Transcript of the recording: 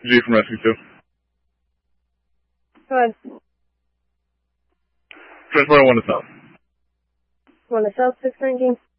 G from Rescue 2. Go ahead. Transport 1 to South. 1 to South, 619.